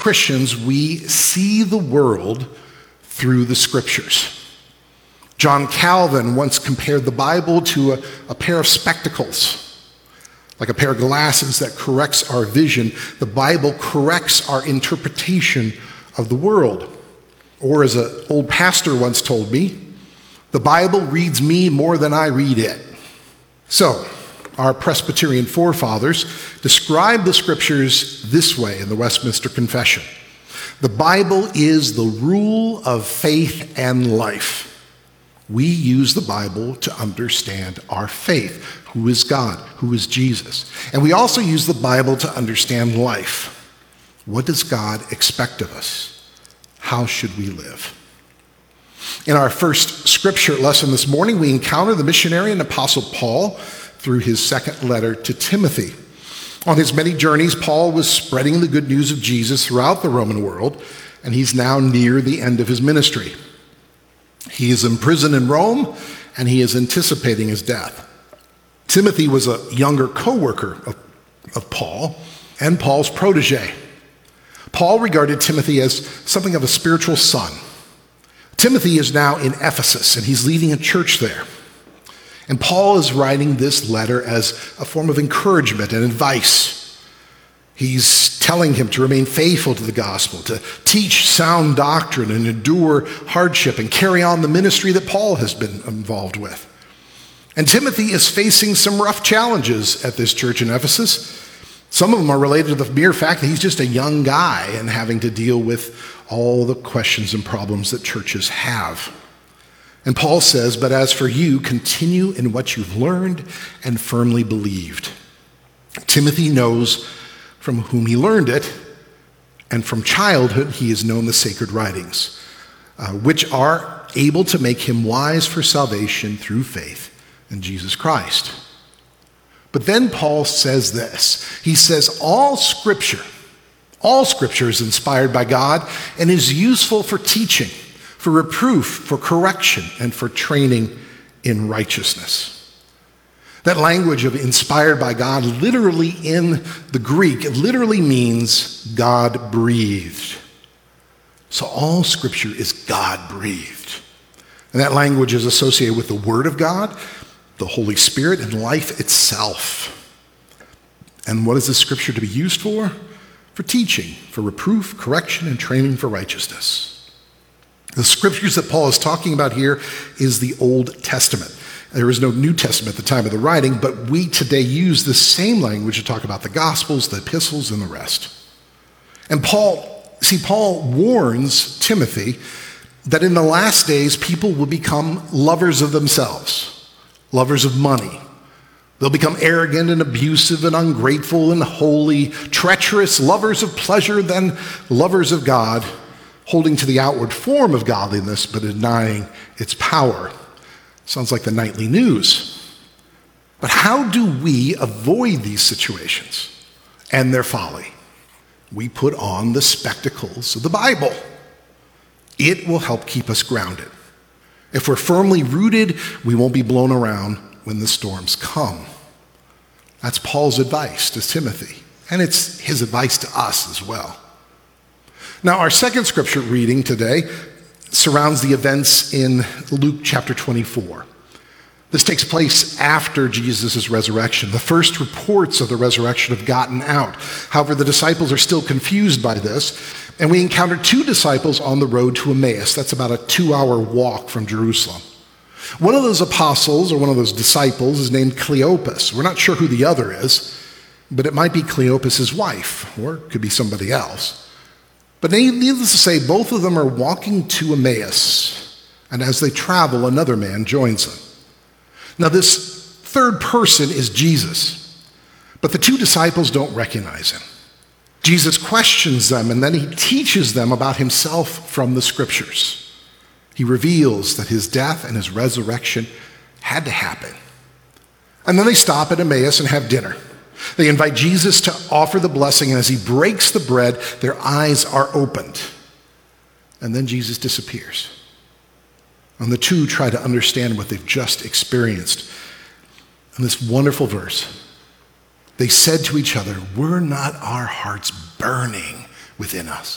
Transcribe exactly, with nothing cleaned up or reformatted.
Christians, we see the world through the scriptures. John Calvin once compared the Bible to a, a pair of spectacles, like a pair of glasses that corrects our vision. The Bible corrects our interpretation of the world. Or as an old pastor once told me, the Bible reads me more than I read it. So, our Presbyterian forefathers described the scriptures this way in the Westminster Confession. The Bible is the rule of faith and life. We use the Bible to understand our faith. Who is God? Who is Jesus? And we also use the Bible to understand life. What does God expect of us? How should we live? In our first scripture lesson this morning, we encounter the missionary and apostle Paul through his second letter to Timothy. On his many journeys, Paul was spreading the good news of Jesus throughout the Roman world, and he's now near the end of his ministry. He is imprisoned in Rome, and he is anticipating his death. Timothy was a younger co-worker of, of Paul and Paul's protege. Paul regarded Timothy as something of a spiritual son. Timothy is now in Ephesus, and he's leading a church there. And Paul is writing this letter as a form of encouragement and advice. He's telling him to remain faithful to the gospel, to teach sound doctrine and endure hardship and carry on the ministry that Paul has been involved with. And Timothy is facing some rough challenges at this church in Ephesus. Some of them are related to the mere fact that he's just a young guy and having to deal with all the questions and problems that churches have. And Paul says, "But as for you, continue in what you've learned and firmly believed." Timothy knows from whom he learned it, and from childhood he has known the sacred writings, uh, which are able to make him wise for salvation through faith in Jesus Christ. But then Paul says this. He says, all scripture, all scripture is inspired by God and is useful for teaching, for reproof, for correction, and for training in righteousness. That language of inspired by God, literally in the Greek, it literally means God breathed. So all scripture is God breathed. And that language is associated with the Word of God, the Holy Spirit, and life itself. And what is this scripture to be used for? For teaching, for reproof, correction, and training for righteousness. The scriptures that Paul is talking about here is the Old Testament. There is no New Testament at the time of the writing, but we today use the same language to talk about the Gospels, the epistles, and the rest. And Paul, see, Paul warns Timothy that in the last days, people will become lovers of themselves, lovers of money. They'll become arrogant and abusive and ungrateful and holy, treacherous, lovers of pleasure, then lovers of God, holding to the outward form of godliness, but denying its power. Sounds like the nightly news. But how do we avoid these situations and their folly? We put on the spectacles of the Bible. It will help keep us grounded. If we're firmly rooted, we won't be blown around when the storms come. That's Paul's advice to Timothy, and it's his advice to us as well. Now, our second scripture reading today surrounds the events in Luke chapter twenty-four. This takes place after Jesus' resurrection. The first reports of the resurrection have gotten out. However, the disciples are still confused by this, and we encounter two disciples on the road to Emmaus. That's about a two-hour walk from Jerusalem. One of those apostles, or one of those disciples, is named Cleopas. We're not sure who the other is, but it might be Cleopas' wife, or it could be somebody else. But needless to say, both of them are walking to Emmaus, and as they travel, another man joins them. Now, this third person is Jesus, but the two disciples don't recognize him. Jesus questions them, and then he teaches them about himself from the scriptures. He reveals that his death and his resurrection had to happen. And then they stop at Emmaus and have dinner. They invite Jesus to offer the blessing, and as he breaks the bread, their eyes are opened. And then Jesus disappears. And the two try to understand what they've just experienced. And this wonderful verse, they said to each other, "Were not our hearts burning within us